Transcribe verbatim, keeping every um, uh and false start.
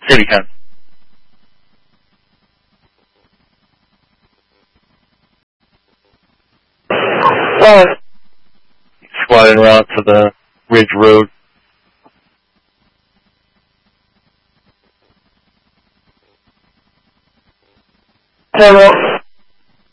City Con. Well, squatting around to the Ridge Road. Hello.